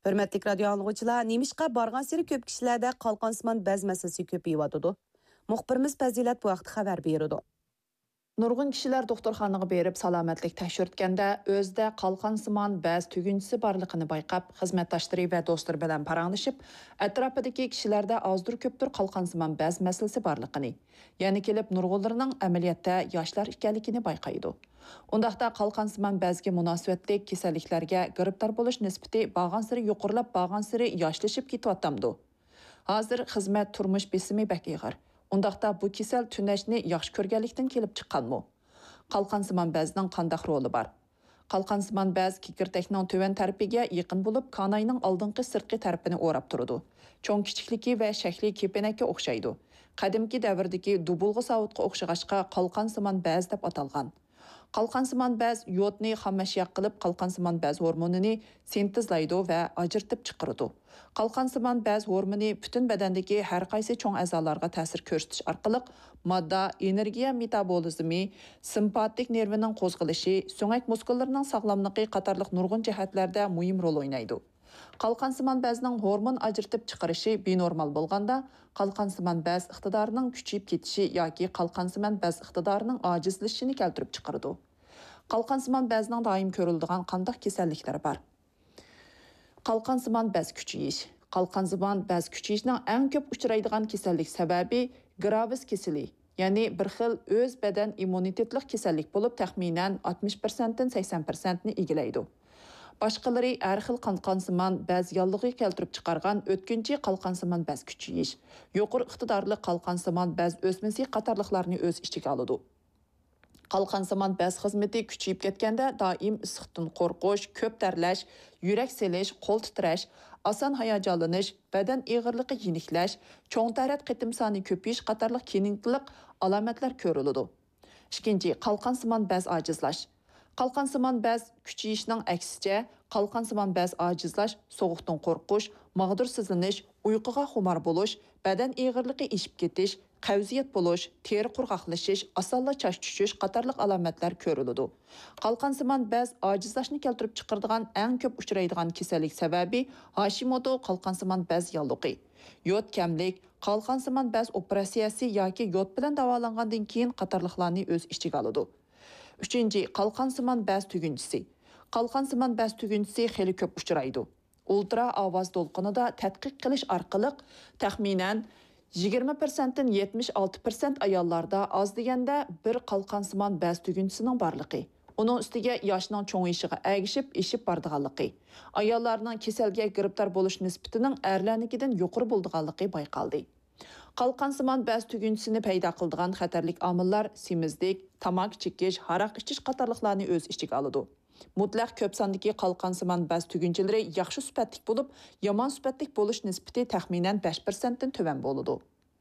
Hürmetlik radyo anlıqçılar, nemişqa barğan seri köp kişilerde qalqansıman bəz məsəlesi köpeyiyotidi. Muxbirimiz Fazilat bu vaqt xabar berdi. Nurgun kişiler doktorxanaga berip salametlik təşhürtkəndə özdə qalqansıman bəz tügüncüsü barlığını bayqab, xizmətdaşları və dostları bilan paranlaşıb, ətrafıdakı kişilərdə azdır köptür qalqansıman bəz məsəlesi barlığını, yəni kelib nurgullarının əməliyyatda yaşlar ikənligini bayqaydı. Ondaqda qalqansıman bəzgi münasibətlik keselliklərə qırıptar buluş nisbeti bağansırı yuqurlab, bağansırı yaşlaşıb ketiyotamdı. Hazır xizmət turmuş besimi bək iğir. Ondaqda bu kesel tünəşni yaxşı körgənlikdən kelib çıxqanmı? Qalqansıman bəzinin qandaq rolu var? Qalqansıman bəz kikirtəknin tövən tərəfiga yaqın bulub, kanayının aldınqı sırtqı tərəfini orab turudu. Çoğ kiçikliki və şəkli kepenəkə oxşaydı. Qədimki dəvirdəki dubulğu savutqa oxşağaşqa qalqansıman bəz dəb atalğan. Qalqansıman bəz yodni xamməşiyaq qılıb qalqansıman bəz hormonini sintezlaydı və acırtıb çıxırdı. Qalqansıman bəz hormoni bütün bədəndəki hər qaysı çoğ əzalarga təsir göstəriş arqılıq madda, energiya metabolizmi, simpatik nervinin qozğılışı, söngək muskullarının sağlamlığı qatarlıq nurgun cəhətlərdə mühim rol oynaydı. Qalqansıman bəzinin hormon acırtıb çıxırışı binormal bolğanda, qalqansıman bəz iqtidarının küçüyüb ketişi yoki qalqansıman bəz iqtidarının acizləşini keltirib çıxırdı. Qalqansıman bəzinin daim görüldüğən qandaq keselliklər var. Qalqansıman bəz küçüyüş. Qalqansıman bəz küçüyüşінің ən köp uçuraydıgan kesellik səbəbi Graves kesili, yəni bir xil öz bədən immunitetlik kesellik bolup təxminən 60%-dən 80%-ni igiləydi. Başqaları hər xil qalqansıman bəz yallığı keltirib çıxarğan ötkünçü qalqansıman bəz küçüyüş, yoxur iqtidarlı qalqansıman bəz ösməsi qatarlıqlarını öz içigə alıdı. Qalqansıman bəz xizmeti küçüyüb ketkəndə daim ısıqdan qorquş, köp tərləş, yürək seliş, qol titrəş, asan hayacanlanış, bədən ağırlığı yenikləş, çoğ tərət qitim sani köpüyüş qatarlıq keninklik alametlər görülüdü. İkinci, qalqansıman bəz acizlaş. Qalqansıman bəz küçüyüşünün əksicə, qalqansıman bəz acizlaş, soğuqdan qorquş, mağdursızlanış, uyquğa xumar buluş, bədən ağırlığı eşib ketiş, qəvziyyət buluş, teri qurğaqlaşış, asalla çaş düşüş qatarlıq alametlər görülüdü. Qalqansıman bəz acizlaşını keltirib çıxırdığan ən köp uçuraydıgan kesellik səbəbi Hashimoto qalqansıman bəz yallığı. Yod kəmlik, qalqansıman bəz operasiyası yoki yod bilan davalanğandan keyin qatarlıqlarını öz içigə alıdı. Üçüncü, qalqansıman bəz tügüncüsü. Qalqansıman bəz tügüncüsü xeyli köp uçuraydı. Ultra avaz dolqunida tədqiq qilish arqılıq təxminən 20%-dən 76% ayollarda az degəndə bir qalqansıman bəz tügüncüsünün barlığı. Onun üstüge yaşının çoğuyışıға əgişib, eşib bardığanlığı. Ayollarının keselge qırıptar boluş nisbətinin ərlənikidən yuqur bulduğanlığı bayqaldı. Qalqansıman bəz tügüncüsünü peyda qıldığan xətərlik amillar semizlik, tamak çekiş, haraq içiş qatarlıqlarını öz içigə alıdı. Mutlaq köp sandakı qalqansıman bəz tügüncüləri yaxşı sübətlik bulub, yaman sübətlik boluş nisbeti təxminən 5%-dən tövən boludu.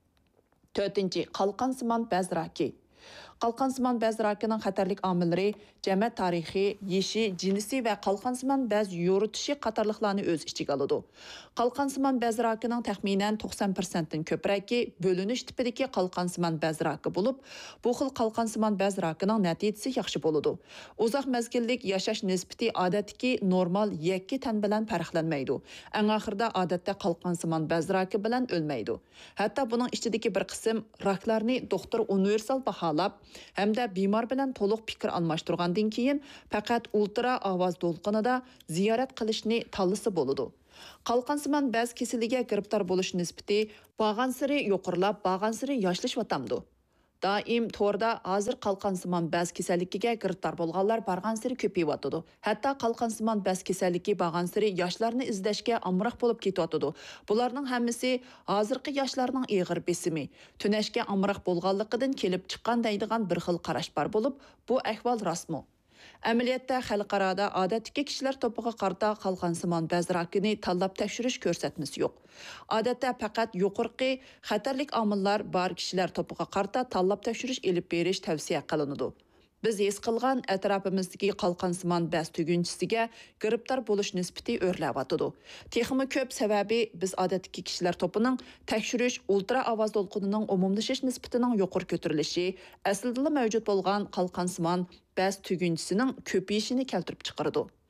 Dördüncü, qalqansıman bəz raki. Qalqansıman bəz rakının xətərlik amilləri cəmiyyət tarixi, yeşi, cinsi və qalqansıman bəz yorutuşu qatarlıqlarını öz içigə alıdı. Qalqansıman bəz rakının təxminən 90%-dən köprəki bölünüş tipidəki qalqansıman bəz rakı bulub, bu xil qalqansıman bəz rakının nəticəsi yaxşı boludu. Uzaq məzgillik yaşaş nisbeti adətdəki normal yekki tən bilən fərqlənməydi. Ən axırda adətdə qalqansıman bəz rakı bilən ölməydi. Hətta bunun içindəki bir qism raklarını doktor universal bahalab, hem de bimar bilen toluq fikir almaştırğandan keyin faqat ultra avaz dolqunida ziyaret qilishni tanlısı boludu. Qalqansıman bəz kesilliге qiribtar boluş nisbeti bağansırı yuqurlab, bağansırı yaşlaşvatamdı. Daim torda hazır qalqansıman bəz keselligiga qiribtar bolğanlar barğansırı köpeyyotidu. Hatta qalqansıman bəz keselligi bağansırı yaşlarını izləşke amraq bolup ketiyotidu. Bularning hammasi hazırkı yaşlarının ağır besimi, tünəşke amraq bolğanlıqıdan kelib çıqqan deydigan bir xil qaraş bar bolup, bu əhval rastmı? Əməliyyatda xalqarada adətdəki kişilər topuğa qarta qalqansıman bəz rakını tanlab təkşürüş görsətmisi yox. Adətdə faqat yuqurqi xətərlik amillar bar kişilər topuğa qarta tanlab təkşürüş elib beriş tavsiyə qılınıdı. Biz his qılğan ətrafımızdakı qalqansıman bəz tügüncüsüge qiribtar boluş nisbeti örləvatıdı. Texmi köp səbəbi biz adətdəki kişilər topunun təkşürüş ultra avaz dolqununun umumlaşış nisbetinin yuqur götürülüşü, əslində mövcud bolğan qalqansıman bəz tügüncüsünün köpəyişini keltirib çıxırdı.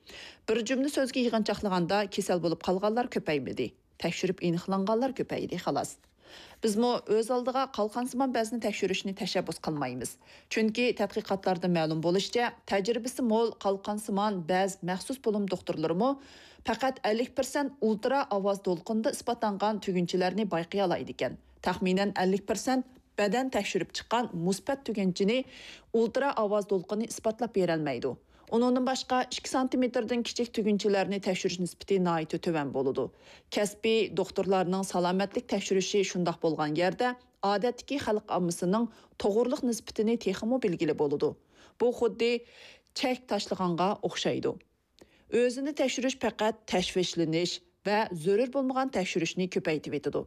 Bir cümle sözge yığınçaqlığanda kesel bulup qalğanlar köpəymedi. Təkşürüb aniqlanğanlar köpəydi, xalas. Bizmo öz aldığa qalqansıman bəzni təkşürüşünü təşəbbüs qılmayımız. Çünki tədqiqatlarda məlum bolışca, təcrübəsi mol qalqansıman bəz məxsus bulum doktorlarımı faqat 50% ultra avaz dolqunda isbatlanğan tügünçilərini bayqıyalaydı ekan. Təxminən 50% bədən təkşürüb çıxan musbat tügünçini ultra avaz dolqını isbatlab berəlməydi. Onundan başqa 2 santimetrdən kiçik tügünçilərini təkşürüş nisbeti naiti tövən boludu. Kəsbi doktorlarının salamətlік təkşürüşü şundaq bolğan yerdə adətdəki xalq amısının toğurluq nisbetini texmo bilgili boludu. Bu xuddi çək taşlığanğa oxşaydı. Özünü təkşürüş faqat təşvişleniş və zörür bolmağan təkşürüşünü köpəytib etidi.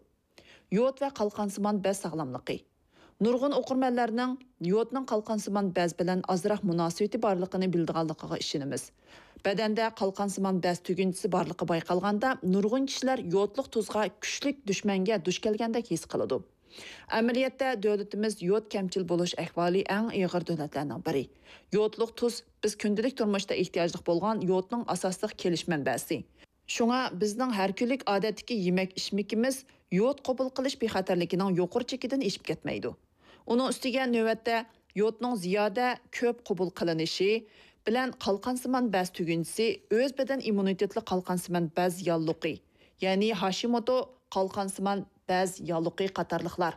Yod və qalqansıman bəz sağlamlıqı. Nurgun oqurmanlarının yodның qalqansıman bəz bilən azraq münasibeti barlığını bildiğanlıqıға işinimiz. Bədəndə qalqansıman bəz tügüntüsü barlığı bayqalğanda nurgun kişilər yodluq tuzğa küçlük düşməngə duş gəlgəndək his qılıdı. Əməliyyətdə dövlətimiz yod kəmçil buluş əhvali ən iğir dövlətlərinin biri. Yodluq tuz biz kündəlik turmuşda ehtiyaclıq bolğan yodның asaslıq keliş mənbəsi. Şuna bizning har kunlik odatdagi yemək içmikimiz yod qabul qilish bexatarligining yuqori chekidan eshib ketmaydi. Onun üstüge növbətdə yodның ziyoda ko'p qabul qilinishi bilan qalqansimon bəz tügüntüsü öz bədən immunitetli qalqansimon bəz yalluqi, ya'ni Hashimoto qalqansimon bəz yalluqi qatarlıqlar.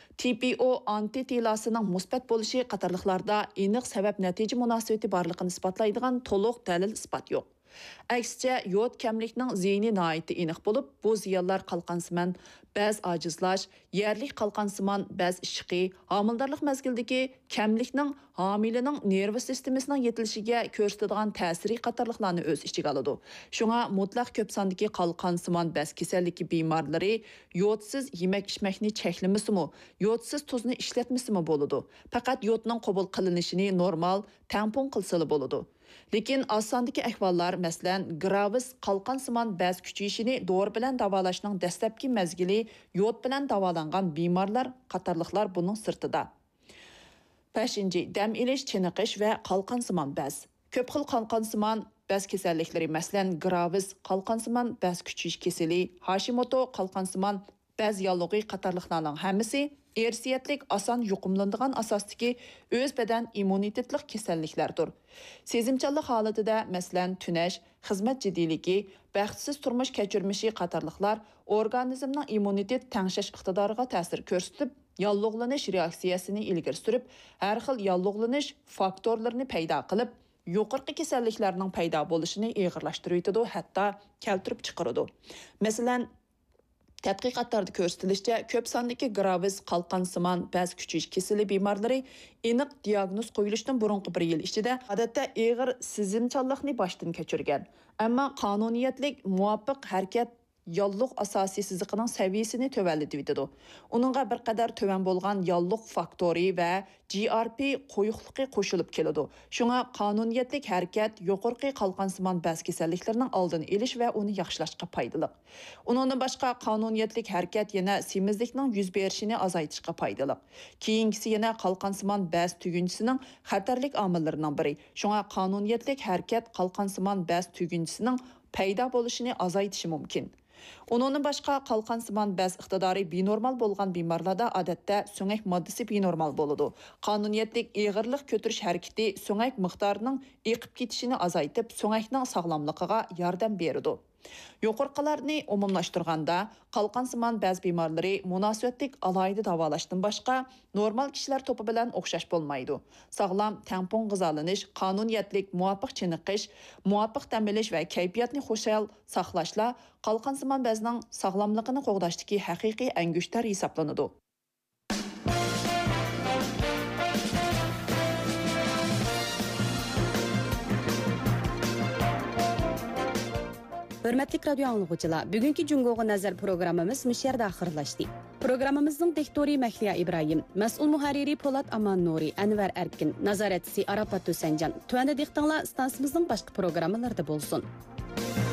TPO antitilasının musbat bo'lishi qatarlıqlarda aniq sabab-natija munosabati borligini isbotlaydigan to'liq dalil isbot yo'q. Əksicə, yod kəmlikning ziyni naiti aniq bo'lib, bu ziyonlar qalqansimon bəz acizlash, yerlik qalqansimon bəz ishqi, homildorlik mezgildagi kəmlikning homilining nerv sistemasining yetilishiga ko'rsatadigan ta'siri qatorliqlarni o'z ichiga oladi. Shunga mutlaq ko'p sondagi qalqansimon bəz kasalligi bemorlari yodsiz yemək-ichmakni cheklamasimi, yodsiz tuzni ishlatmasimi bo'ladi. Faqat yodning qabul qilinishini normal tampon qilsa bo'ladi. Lekin osondagi ahvollar, masalan, gravis qalqansimon bəz kuchayishini dori bilan davolashning dastlabki mezgili yod bilan davolangan bemorlar qatorliqlar buning sirtida. 5. Dam ilish, chiniqish va qalqansimon bəz. Ko'p xil qalqansimon bəz kasalliklari, masalan, gravis qalqansimon bəz kuchayish kasali, Hashimoto qalqansimon bəz yalluqi qatorliqlarning hammasi ersiyatlik asan yuqumlanadigan asosdagi öz bədən immunitetlik kasalliklardir. Sezimchanlik holatida, masalan, tunash, xizmat jiddiyligi, baxtsiz turmush kechirmishi qatorliqlar organizmning immunitet tangshash iqtidoriga ta'sir ko'rsatib, yalluqlanish reaksiyasini ilgari surib, har xil yalluqlanish faktorlarini paydo qilib, yuqorqi kasalliklarning paydo bo'lishini og'irlashtiradi, hatto keltirib chiqaradi. Masalan, tədqiqatlarda ko'rsatilishicha, ko'p sondagi gravis qalqansimon bəz kuchayish kasali bemorlari aniq diagnoz qo'yilishdan burungi 1 yil ichida odatda og'ir sezimchanlikni boshdan kechirgan. Ammo qonuniyatlik muvofiq harakat yalluq asosiy siziqining saviyasini tövallatib. Uningga bir qadar tövan bo'lgan yalluq faktori va GRP qo'yiqligi qo'shilib keladi. Shunga qonuniyatlik harakat yuqorqi qalqansimon bəz kasalliklarining oldini olish va uni yaxshilashga foydali. Uningdan boshqa qonuniyatlik harakat yana semizlikning yuz berishini azaytishga foydali. Keyingisi yana qalqansimon bəz tügünchisining xatarlik omillarining biri. Shunga qonuniyatlik harakat qalqansimon bəz tügünchisining paydo bo'lishini azaytishi mumkin. Onundan başqa qalqansimon bəz iqtidori benormal bo'lgan bemorlarda odatda so'ngak moddasi benormal bo'ladi. Qonuniyatlik ig'irlik ko'tarish harakati so'ngak miqdorining eqib ketishini azaytib, so'ngakning sog'lomligiga yordam beradi. Yuqorqilarni umumlashtirganda, qalqansimon bəz bemorlari munosabatlik alayda davolashdan boshqa normal kishilar to'pi bilan o'xshash bo'lmaydi. Sog'lom tampon g'izolanish, qonuniyatlik, muvofiq chiniqish, muvofiq dam olish va kayfiyatni xushal saqlashla qalqansimon bəzning sog'lomligini qo'g'dashdagi haqiqiy angushtar hisoblanadi. Hörmətli radio anlıqçılar, bugünkü Cungoğa Nəzər proqramımız müşərdə axırlaşdı. Proqramımızın diktori Məhliya İbrahim, məsul müharriri Polat Aman Nuri, Ənvər Ərkin, nazarətçisi Arapat Tösəncan, tövəndə diqtanla stansımızın başqa proqramlarda bolsun.